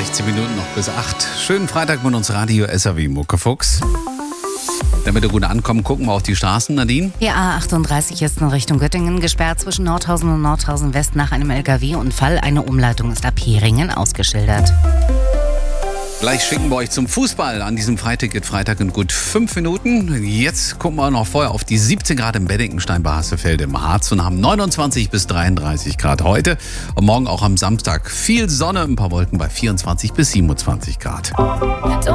16 Minuten noch bis 8. Schönen Freitag mit uns Radio SAW Muckefuchs. Damit wir gut ankommen, gucken wir auf die Straßen, Nadine. Die A38 ist in Richtung Göttingen gesperrt zwischen Nordhausen und Nordhausen West nach einem LKW-Unfall. Eine Umleitung ist ab Heringen ausgeschildert. Gleich schicken wir euch zum Fußball an diesem Freitag in gut 5 Minuten. Jetzt gucken wir noch vorher auf die 17 Grad im Beddingenstein bei Hassefeld im Harz und haben 29 bis 33 Grad heute. Und morgen auch am Samstag viel Sonne, ein paar Wolken bei 24 bis 27 Grad.